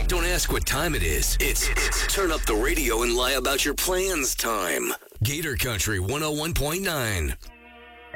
Don't ask what time it is. It's turn up the radio and lie about your plans time. Gator Country 101.9.